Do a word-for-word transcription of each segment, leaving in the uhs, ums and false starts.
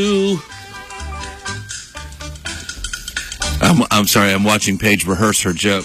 I'm, I'm sorry, I'm watching Paige rehearse her joke.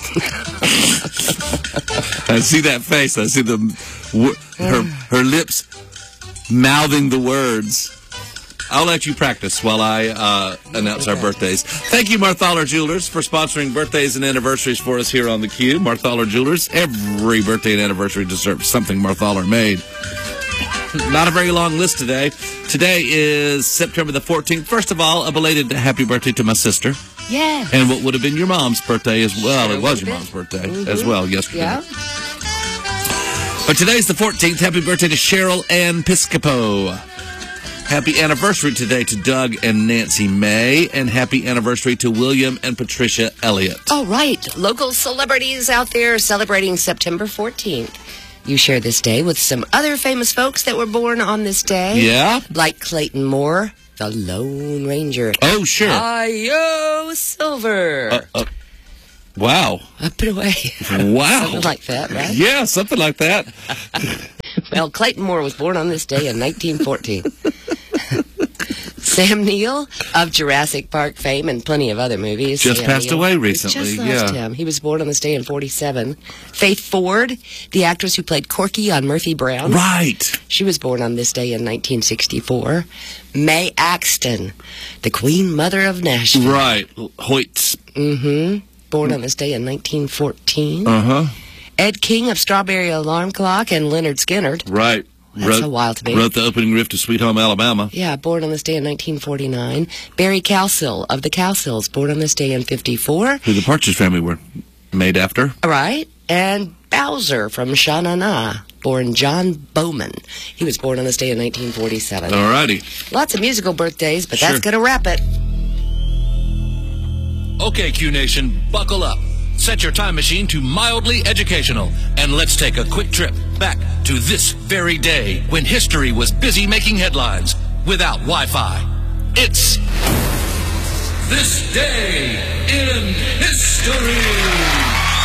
I see that face. I see the her her lips mouthing the words. I'll let you practice while I uh, announce our birthdays. Thank you, Marthaler Jewelers, for sponsoring birthdays and anniversaries for us here on the Q. Marthaler Jewelers, every birthday and anniversary deserves something Marthaler made. Not a very long list today. Today is September the fourteenth. First of all, a belated happy birthday to my sister. Yeah. And what would have been your mom's birthday as well. Sure it was your your mom's birthday mm-hmm. as well yesterday. Yeah. But today's the fourteenth. Happy birthday to Cheryl Ann Piscopo. Happy anniversary today to Doug and Nancy May. And happy anniversary to William and Patricia Elliott. Oh, right. Local celebrities out there celebrating September fourteenth. You share this day with some other famous folks that were born on this day. Yeah? Like Clayton Moore, the Lone Ranger. Oh, sure. Io Silver. Uh, uh, wow. Up and away. Wow. Something like that, right? Yeah, something like that. Well, Clayton Moore was born on this day in nineteen fourteen. Sam Neill of Jurassic Park fame and plenty of other movies. Just Sam passed Neill. away recently, Just lost yeah. him. He was born on this day in forty-seven. Faith Ford, the actress who played Corky on Murphy Brown. Right. She was born on this day in nineteen sixty-four. Mae Axton, the Queen Mother of Nashville. Right. Hoyts. Mm-hmm. Born on this day in nineteen fourteen. Uh-huh. Ed King of Strawberry Alarm Clock and Leonard Skinner. Right. That's wrote, so wild to me. Wrote the opening riff to Sweet Home Alabama. Yeah, born on this day in nineteen forty-nine. Barry Cowsill of the Cowsills, born on this day in fifty-four. Who the Partridge Family were made after. Right. And Bowser from Sha-Na-Na, born John Bowman. He was born on this day in nineteen forty-seven. All righty. Lots of musical birthdays, but Sure. that's going to wrap it. Okay, Q Nation, buckle up. Set your time machine to mildly educational, and let's take a quick trip back to this very day when history was busy making headlines without Wi-Fi. It's This Day in History.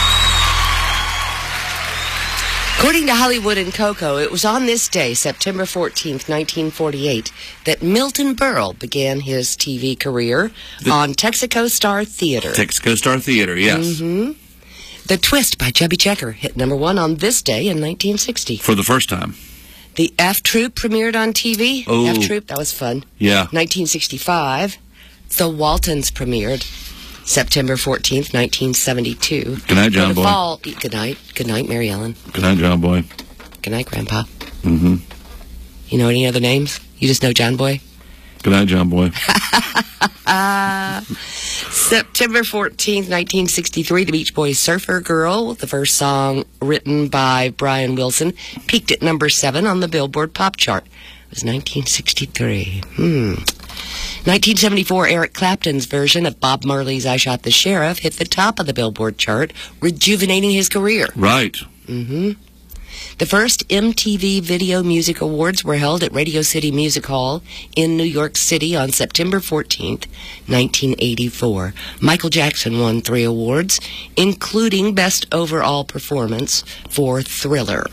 According to Hollywood and Coco, it was on this day, September fourteenth, nineteen forty-eight, that Milton Berle began his T V career the on Texaco Star Theater. Texaco Star Theater, yes. Mm-hmm. The Twist by Chubby Checker hit number one on this day in nineteen sixty. For the first time. The F Troop premiered on T V. Oh. F Troop, that was fun. Yeah. nineteen sixty-five. The Waltons premiered September fourteenth, nineteen seventy-two. Good night, John For the Boy. Fall, good night. Good night, Mary Ellen. Good night, John Boy. Good night, Grandpa. Mm-hmm. You know any other names? You just know John Boy? Good night, John Boy. uh, September fourteenth, nineteen sixty-three, the Beach Boys' Surfer Girl, the first song written by Brian Wilson, peaked at number seven on the Billboard Pop Chart. It was nineteen sixty-three. Hmm. nineteen seventy-four, Eric Clapton's version of Bob Marley's I Shot the Sheriff hit the top of the Billboard chart, rejuvenating his career. Right. Mm-hmm. The first M T V Video Music Awards were held at Radio City Music Hall in New York City on September fourteenth, nineteen eighty-four. Michael Jackson won three awards, including Best Overall Performance for Thriller.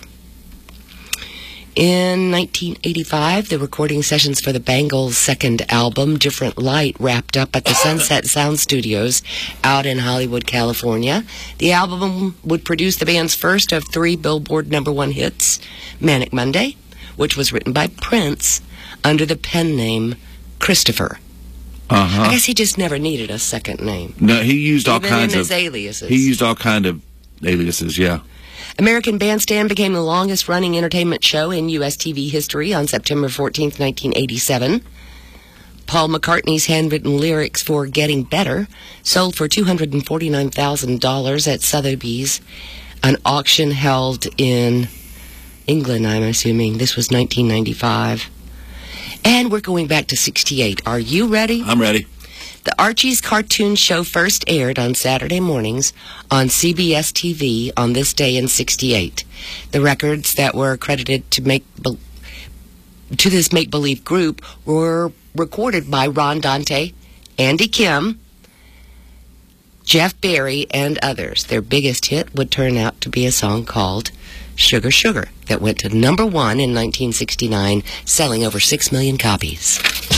In nineteen eighty-five, the recording sessions for the Bangles' second album, Different Light, wrapped up at the Sunset Sound Studios out in Hollywood, California. The album would produce the band's first of three Billboard number one hits, Manic Monday, which was written by Prince under the pen name Christopher. Uh-huh. I guess he just never needed a second name. No, he used all Even kinds in of his aliases. He used all kind of aliases, yeah. American Bandstand became the longest-running entertainment show in U S T V history on September fourteenth, nineteen eighty-seven. Paul McCartney's handwritten lyrics for Getting Better sold for two hundred forty-nine thousand dollars at Sotheby's, an auction held in England, I'm assuming. This was nineteen ninety-five. And we're going back to sixty-eight. Are you ready? I'm ready. The Archie's cartoon show first aired on Saturday mornings on C B S T V on this day in sixty-eight. The records that were credited to make be- to this make-believe group were recorded by Ron Dante, Andy Kim, Jeff Barry, and others. Their biggest hit would turn out to be a song called Sugar Sugar that went to number one in nineteen sixty-nine, selling over six million copies.